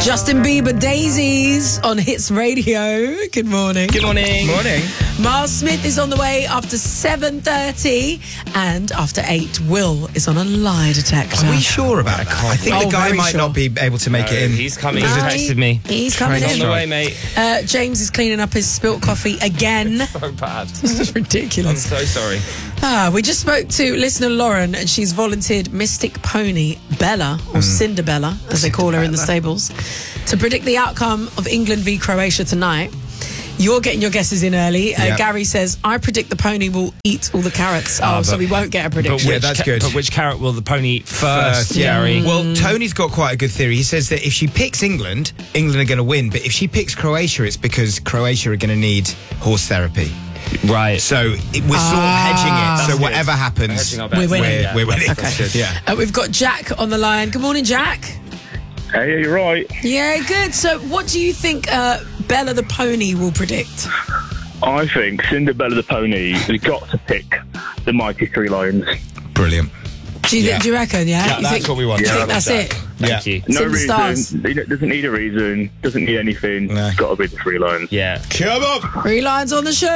Justin Bieber, Daisies on Hits Radio. Good morning. Good morning. Morning. Miles Smith is on the way after 7:30, and after 8, Will is on a lie detector. Are we sure about that? I think the guy very might sure. not be able to make it in. He's coming. He's texted me. He's coming He's in. on the way, mate. James is cleaning up his spilt coffee again. So bad. This is I'm ridiculous. so sorry. We just spoke to listener Lauren, and she's volunteered Mystic Pony Bella, or Cinderbella, as they call her in the stables, to predict the outcome of England v Croatia tonight. You're getting your guesses in early. Gary says, I predict the pony will eat all the carrots. So we won't get a prediction. Yeah, that's good. But which carrot will the pony eat first, Gary? Well, Tony's got quite a good theory. He says that if she picks England, England are going to win. But if she picks Croatia, it's because Croatia are going to need horse therapy. Right. So we're sort of hedging it. So That's whatever good. happens, We're winning. we're winning. Okay. Yeah. We've got Jack on the line. Good morning, Jack. Hey, you're right. Yeah, good. So what do you think Bella the pony will predict? I think Cinderella the pony has got to pick the Mighty Three Lions. Brilliant. Do you reckon, Yeah, you that's think, what we want. You Yeah, think that's it? Thank you. No in the stars. reason. It doesn't need a reason. Doesn't need anything. No. It's got to be the Three Lions. Yeah. Come on. 3 lines on the show.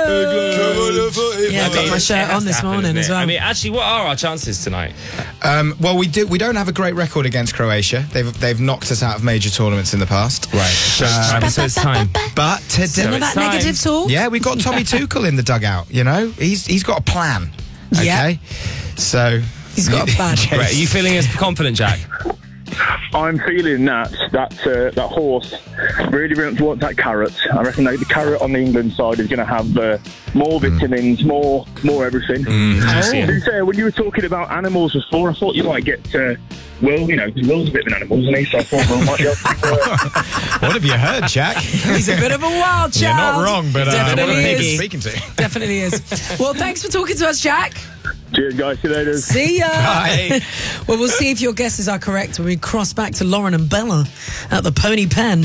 Yeah, I got my shirt on this morning as well. I mean, actually, what are our chances tonight? Well, we don't have a great record against Croatia. They've knocked us out of major tournaments in the past. Right. So it's time. But today, None of that negative talk? yeah, we've got Tommy Tuchel in the dugout. You know, he's got a plan. Okay, Yeah. so He's got a plan. Right. Are you feeling as confident, Jack? I'm feeling that horse really wants that carrot. I reckon the carrot on the England side is going to have more vitamins, more everything. To be fair, when you were talking about animals before, I thought you might get Will, because Will's a bit of an animal, isn't he? So I thought Will might be able to... What have you heard, Jack? He's a bit of a wild child. You're not wrong, but Definitely what is. speaking to. Definitely is. Well, thanks for talking to us, Jack. Cheers, guys. See you later. See ya. Bye. Well, we'll see if your guesses are correct when we cross back to Lauren and Bella at the Pony Pen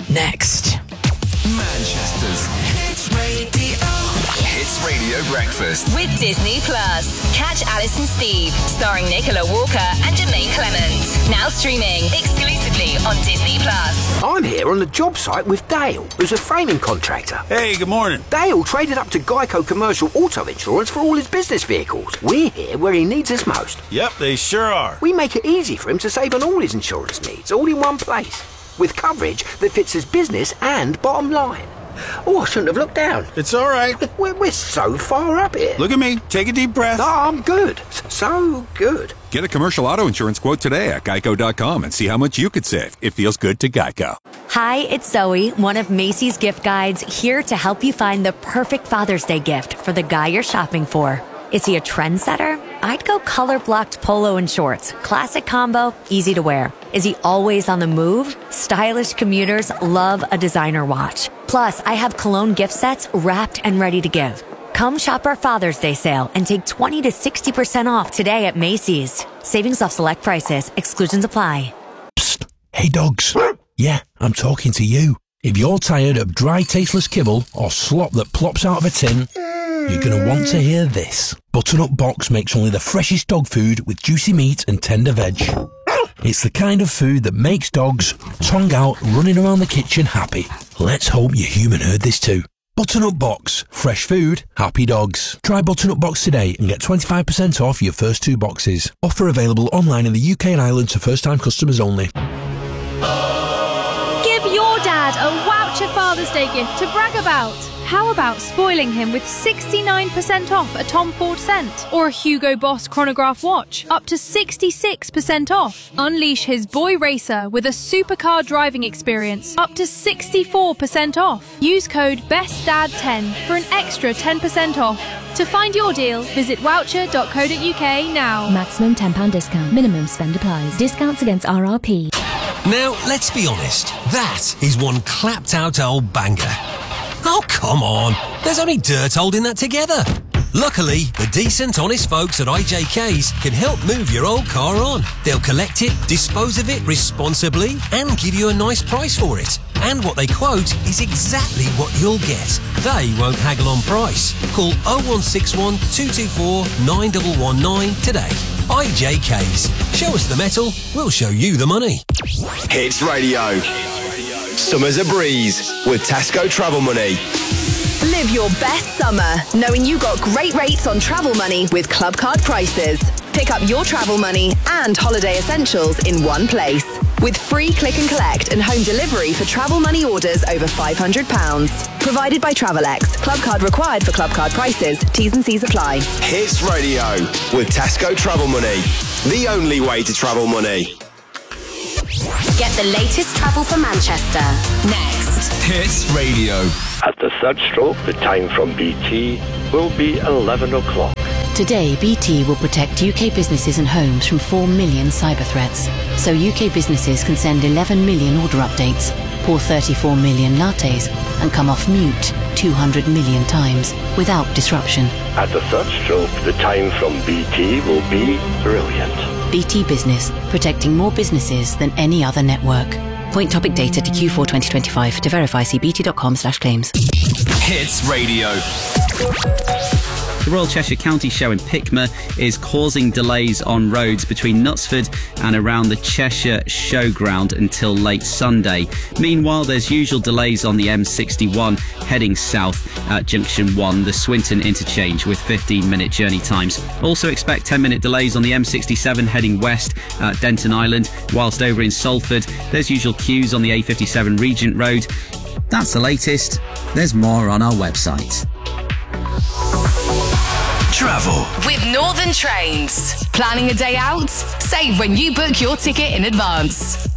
next. Manchester's Hits Radio. Hits Radio Breakfast. With Disney Plus. Catch Alice and Steve, starring Nicola Walker and Jermaine Clement. Now streaming exclusively on Disney Plus. I'm here on the job site with Dale, who's a framing contractor. Hey, good morning. Dale traded up to Geico Commercial Auto Insurance for all his business vehicles. We're here where he needs us most. Yep, they sure are. We make it easy for him to save on all his insurance needs, all in one place, with coverage that fits his business and bottom line. Oh, I shouldn't have looked down. It's all right. We're so far up here. Look at me. Take a deep breath. Oh, I'm good. So good. Get a commercial auto insurance quote today at geico.com and see how much you could save. It feels good to Geico. Hi, it's Zoe, one of Macy's gift guides, here to help you find the perfect Father's Day gift for the guy you're shopping for. Is he a trendsetter? I'd go color-blocked polo and shorts. Classic combo, easy to wear. Is he always on the move? Stylish commuters love a designer watch. Plus, I have cologne gift sets wrapped and ready to give. Come shop our Father's Day sale and take 20 to 60% off today at Macy's. Savings off select prices. Exclusions apply. Psst. Hey, dogs. Yeah, I'm talking to you. If you're tired of dry, tasteless kibble or slop that plops out of a tin, you're going to want to hear this. Butternut Box makes only the freshest dog food with juicy meat and tender veg. It's the kind of food that makes dogs, tongue out, running around the kitchen happy. Let's hope your human heard this too. Butternut Box. Fresh food, happy dogs. Try Butternut Box today and get 25% off your first 2 boxes. Offer available online in the UK and Ireland to first-time customers only. Give your dad a voucher Father's Day gift to brag about. How about spoiling him with 69% off a Tom Ford scent or a Hugo Boss chronograph watch, up to 66% off. Unleash his boy racer with a supercar driving experience, up to 64% off. Use code BESTDAD10 for an extra 10% off. To find your deal, visit voucher.co.uk now. Maximum £10 discount. Minimum spend applies. Discounts against RRP. Now, let's be honest. That is one clapped-out old banger. Oh, come on. There's only dirt holding that together. Luckily, the decent, honest folks at IJK's can help move your old car on. They'll collect it, dispose of it responsibly, and give you a nice price for it. And what they quote is exactly what you'll get. They won't haggle on price. Call 0161 224 9119 today. IJK's. Show us the metal, we'll show you the money. Hits Radio. Summer's a breeze with Tesco Travel Money. Live your best summer, knowing you got great rates on travel money with Club Card Prices. Pick up your travel money and holiday essentials in one place. With free click and collect and home delivery for travel money orders over £500. Provided by Travelex. Club card required for Club Card Prices. T's and C's apply. Hits Radio with Tesco Travel Money. The only way to travel money. Get the latest travel for Manchester. Next. Hits Radio. At the third stroke, the time from BT will be 11 o'clock. Today, BT will protect UK businesses and homes from 4 million cyber threats. So UK businesses can send 11 million order updates, pour 34 million lattes, and come off mute 200 million times without disruption. At the third stroke, the time from BT will be brilliant. BT Business, protecting more businesses than any other network. Point topic data to Q4 2025. To verify, see bt.com/claims. Hits Radio. The Royal Cheshire County Show in Pickmer is causing delays on roads between Knutsford and around the Cheshire Showground until late Sunday. Meanwhile, there's usual delays on the M61 heading south at Junction 1, the Swinton interchange, with 15-minute journey times. Also expect 10-minute delays on the M67 heading west at Denton Island, whilst over in Salford, there's usual queues on the A57 Regent Road. That's the latest. There's more on our website. Travel with Northern Trains. Planning a day out? Save when you book your ticket in advance.